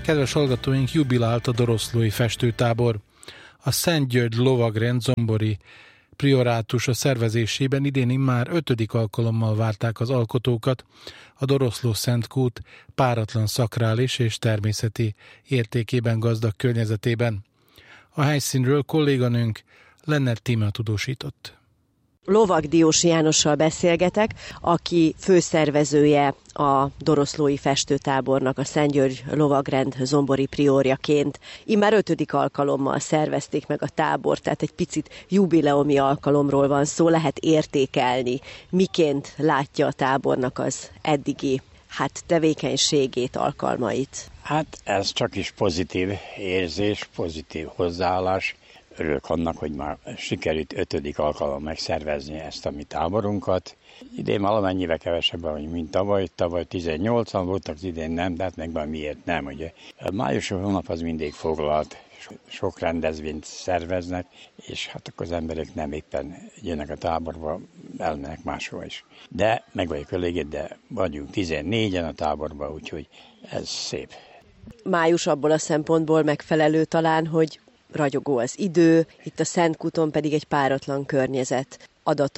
Kedves hallgatóink, jubilált a doroszlói festőtábor. A Szent György Lovagrend zombori priorátusa szervezésében idén immár 5. alkalommal várták az alkotókat a Doroszló Szent Kút páratlan szakrális és természeti értékében gazdag környezetében. A helyszínről kolléganőnk Lennert Tímea tudósított. Lovag Diósi Jánossal beszélgetek, aki főszervezője a doroszlói festőtábornak, a Szent György Lovagrend zombori priórjaként. Immár 5. alkalommal szervezték meg a tábort, tehát egy picit jubileumi alkalomról van szó, lehet értékelni, miként látja a tábornak az eddigi tevékenységét, alkalmait. Ez csak is pozitív érzés, pozitív hozzáállás. Örülök annak, hogy már sikerült 5. alkalommal megszervezni ezt a mi táborunkat. Idén valamennyivel kevesebben, mint tavaly. Tavaly 18-an voltak, idén nem, de hát meg miért nem. Ugye. A május hónap az mindig foglalt, sok rendezvényt szerveznek, és hát akkor az emberek nem éppen jönnek a táborba, elmennek máshova is. De meg vagyok elégedett, de vagyunk 14-en a táborban, úgyhogy ez szép. Május abból a szempontból megfelelő talán, hogy ragyogó az idő, itt a Szentkúton pedig egy páratlan környezet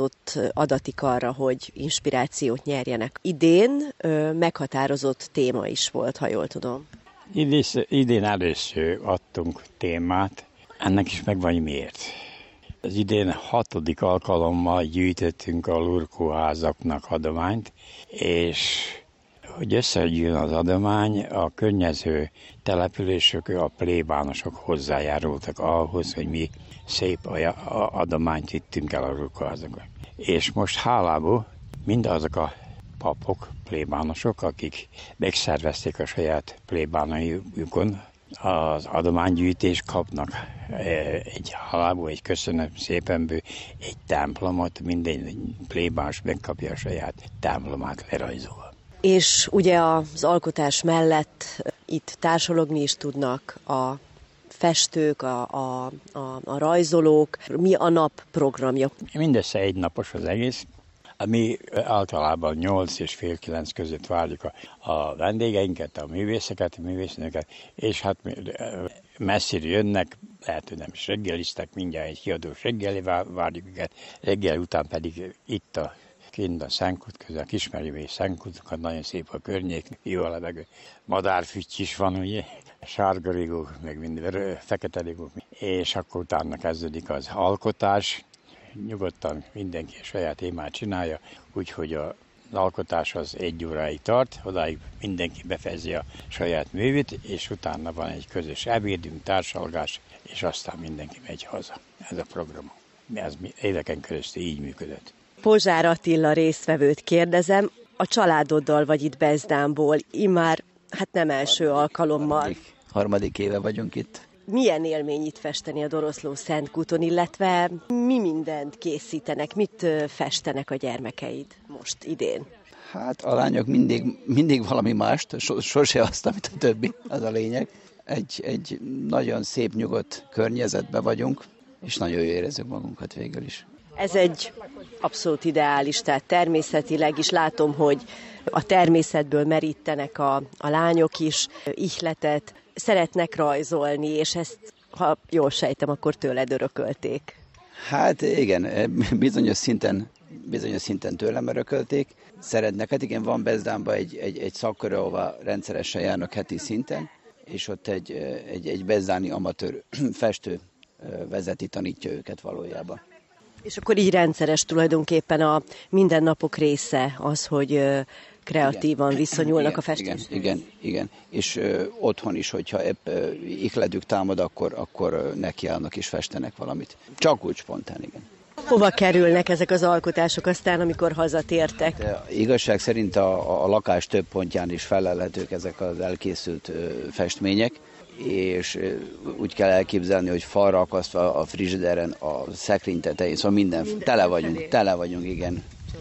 adatik arra, hogy inspirációt nyerjenek. Idén meghatározott téma is volt, ha jól tudom. Idén először adtunk témát, ennek is megvan miért. Az idén 6. alkalommal gyűjtöttünk a lurkóházaknak adományt, és hogy összegyűjjön az adomány, a környező települések, a plébánosok hozzájárultak ahhoz, hogy mi szép adományt vittünk el a lurkóházakba. És most hálából mindazok a papok, plébánosok, akik megszervezték a saját plébánaikon az adománygyűjtést, kapnak egy hálából, egy köszönöm szépenből, egy templomot, minden plébános megkapja a saját templomát lerajzolva. És ugye az alkotás mellett itt társalogni is tudnak a festők, a rajzolók. Mi a nap programja? Mindössze egy napos az egész. Mi általában 8 és fél 9 között várjuk a vendégeinket, a művészeket, a művésznőket, és hát messziről jönnek, lehet, hogy nem is reggeliztek, mindjárt egy kiadós reggeli várjuk őket, reggel után pedig itt kint a Szentkút közel, Kismerjébe és Szentkútokat, nagyon szép a környék, jó a levegő. Madárfütty is van, ugye, sárgarigók, meg minden fekete rigók, és akkor utána kezdődik az alkotás. Nyugodtan mindenki a saját témát csinálja, úgyhogy az alkotás az 1 óráig tart, odáig mindenki befejezi a saját művét, és utána van egy közös ebédünk, társalgás, és aztán mindenki megy haza. Ez a program. Ez éveken keresztül így működött. Pozsár Attila résztvevőt kérdezem, a családoddal vagy itt Bezdámból, immár nem első alkalommal. Harmadik éve vagyunk itt. Milyen élmény itt festeni a Doroszló Szentkúton, illetve mi mindent készítenek, mit festenek a gyermekeid most idén? A lányok mindig valami mást, sose azt, amit a többi, az a lényeg. Egy nagyon szép, nyugodt környezetben vagyunk, és nagyon jól érezzük magunkat végül is. Ez egy abszolút ideális, tehát természetileg is látom, hogy a természetből merítenek a lányok is ihletet, szeretnek rajzolni, és ezt, ha jól sejtem, akkor tőled örökölték. Igen, bizonyos szinten tőlem örökölték. Szeretnek, igen, van Bezdámban egy szakkör, ahova rendszeresen járnak heti szinten, és ott egy bezdáni amatőr festő vezeti, tanítja őket valójában. És akkor így rendszeres tulajdonképpen a mindennapok része az, hogy kreatívan viszonyulnak a festéshez. Igen. És otthon is, hogyha épp ihletük támad, akkor nekiállnak és festenek valamit. Csak úgy spontán, igen. Hova kerülnek ezek az alkotások aztán, amikor hazatértek? Igazság szerint a lakás több pontján is felelhetők ezek az elkészült festmények, és úgy kell elképzelni, hogy falra akasztva a frizsideren, a szekrény tetején, szóval minden, tele vagyunk, igen.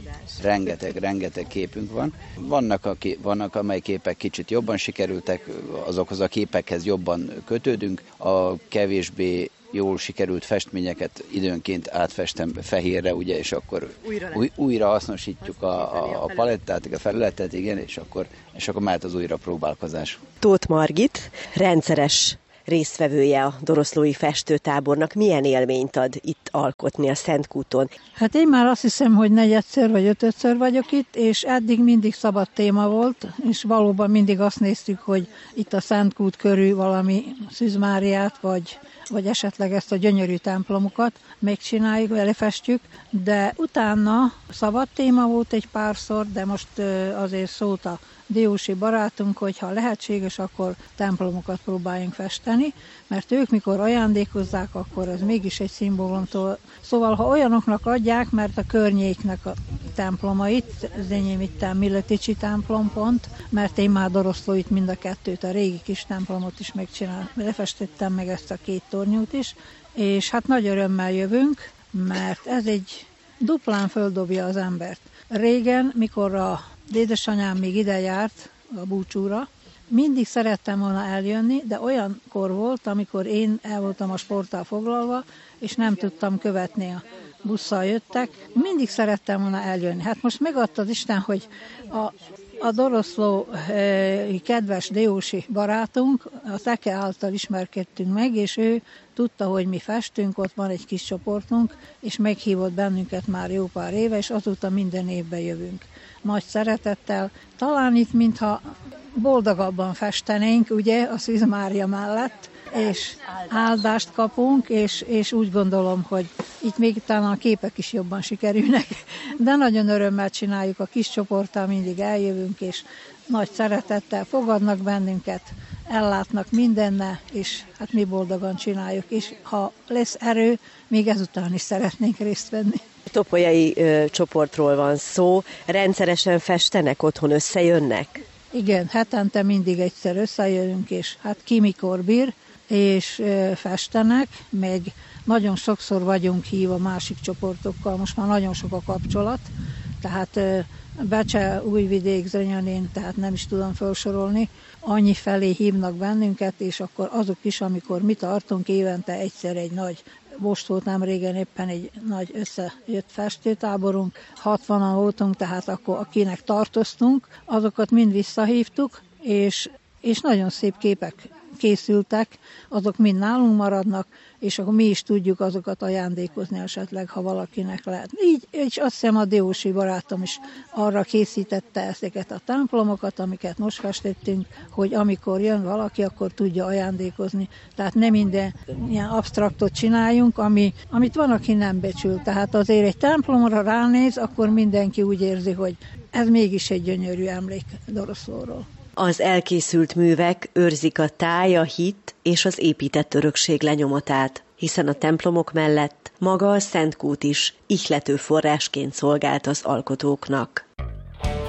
Rengeteg képünk van. Vannak, amely képek kicsit jobban sikerültek, azokhoz a képekhez jobban kötődünk, a kevésbé jól sikerült festményeket időnként átfestem fehérre, ugye, és akkor újra hasznosítjuk a palettát, a felületet, igen, és akkor mehet az újra próbálkozás. Tóth Margit rendszeres résztvevője a doroszlói festőtábornak. Milyen élményt ad itt alkotni a Szentkúton? Hát én már azt hiszem, hogy 4-szer vagy 5-ször vagyok itt, és eddig mindig szabad téma volt, és valóban mindig azt néztük, hogy itt a Szentkút körül valami Szűz Máriát, vagy esetleg ezt a gyönyörű templomokat megcsináljuk, elefestjük, de utána szabad téma volt egy párszor, de most azért szólt a diósi barátunk, hogy ha lehetséges, akkor templomokat próbáljunk festeni, mert ők mikor ajándékozzák, akkor ez mégis egy szimbólumtól. Szóval, ha olyanoknak adják, mert a környéknek a templomait, az enyém itt Mileticsi templom pont, mert én már Doroszlóit mind a kettőt, a régi kis templomot is lefestettem meg ezt a 2 tornyút is, és hát nagy örömmel jövünk, mert ez egy duplán földobja az embert. Régen, mikor a édesanyám még ide járt a búcsúra, mindig szerettem volna eljönni, de olyankor volt, amikor én el voltam a sporttal foglalva, és nem tudtam követni, a busszal jöttek. Mindig szerettem volna eljönni. Hát most megadta az Isten, hogy a Doroszló kedves diósi barátunk, a Teke által ismerkedtünk meg, és ő tudta, hogy mi festünk, ott van egy kis csoportunk, és meghívott bennünket már jó pár éve, és azóta minden évben jövünk. Nagy szeretettel, talán itt mintha boldogabban festenénk, ugye, a Szűz Mária mellett, és áldást kapunk, és úgy gondolom, hogy itt még talán a képek is jobban sikerülnek, de nagyon örömmel csináljuk, a kis csoporttal mindig eljövünk, és nagy szeretettel fogadnak bennünket, ellátnak mindennel, és hát mi boldogan csináljuk, és ha lesz erő, még ezután is szeretnénk részt venni. Topolyai csoportról van szó, rendszeresen festenek, otthon összejönnek? Igen, hetente mindig egyszer összejönünk, és hát ki mikor bír, és festenek, meg nagyon sokszor vagyunk hívva másik csoportokkal, most már nagyon sok a kapcsolat, tehát Becse, Újvidék, Zrenyanén, tehát nem is tudom felsorolni, annyi felé hívnak bennünket, és akkor azok is, amikor mi tartunk évente egyszer egy nagy, most volt nem régen éppen egy nagy összejött festőtáborunk, 60-an voltunk, tehát akkor akinek tartoztunk, azokat mind visszahívtuk, és nagyon szép képek készültek, azok mind nálunk maradnak, és akkor mi is tudjuk azokat ajándékozni esetleg, ha valakinek lehet. Így, és azt hiszem a diósi barátom is arra készítette ezeket a templomokat, amiket most festettünk, hogy amikor jön valaki, akkor tudja ajándékozni. Tehát nem minden ilyen absztraktot csináljunk, amit van, aki nem becsül. Tehát azért egy templomra ránéz, akkor mindenki úgy érzi, hogy ez mégis egy gyönyörű emlék Doroszlóról. Az elkészült művek őrzik a táj, a hit és az épített örökség lenyomatát, hiszen a templomok mellett maga a Szentkút is ihlető forrásként szolgált az alkotóknak.